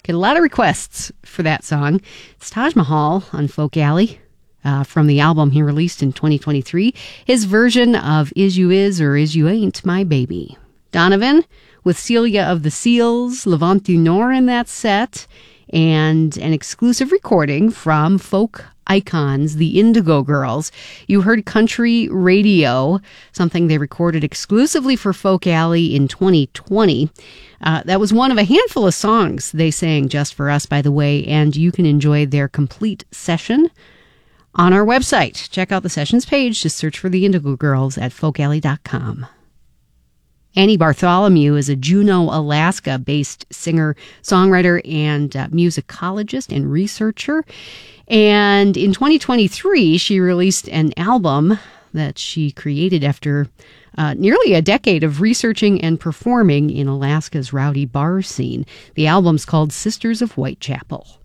Get a lot of requests for that song. It's Taj Mahal on Folk Alley from the album he released in 2023. His version of Is You Is or Is You Ain't My Baby. Donovan with Celia of the Seals, Levant du Nord in that set, and an exclusive recording from folk icons, the Indigo Girls. You heard Country Radio, something they recorded exclusively for Folk Alley in 2020. That was one of a handful of songs they sang just for us, by the way, and you can enjoy their complete session on our website. Check out the sessions page. Just search for the Indigo Girls at folkalley.com. Annie Bartholomew is a Juneau, Alaska-based singer, songwriter, and musicologist and researcher. And in 2023, she released an album that she created after nearly a decade of researching and performing in Alaska's rowdy bar scene. The album's called Sisters of Whitechapel.